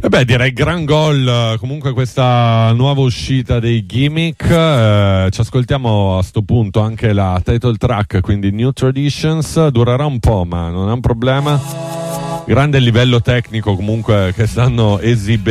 E beh, direi gran gol comunque questa nuova uscita dei Gimmick. Ci ascoltiamo a sto punto anche la title track, quindi New Traditions. Durerà un po', ma non è un problema. Grande livello tecnico comunque che stanno esibendo.